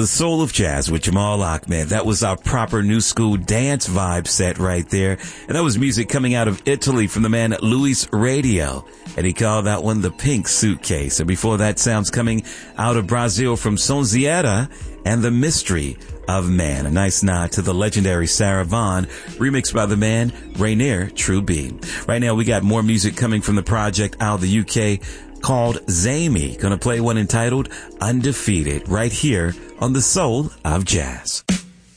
The Soul of Jazz with Jamal Ahmed. That was our proper new school dance vibe set right there. And that was music coming out of Italy from the man Luis Radio. And he called that one the Pink Suitcase. And before that, sounds coming out of Brazil from Sonzeira and The Mystery of Man. A nice nod to the legendary Sarah Vaughan, remixed by the man Rainier True B. Right now, we got more music coming from the project out of the UK called Zamey. Gonna play one entitled Undefeated right here on The Soul of Jazz.